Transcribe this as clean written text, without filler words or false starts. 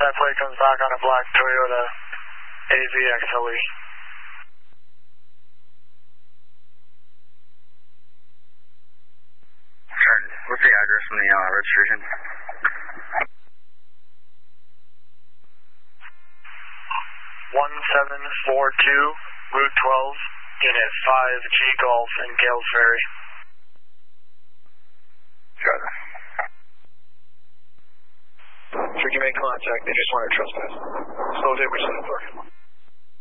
that plate comes back on a black Toyota AZXLE. What's the address from the registration? 1742 Route 12, Unit 5G Golf in Gales Ferry. Got it. If you can make contact, they just want to trespass. Slow 10% of parking.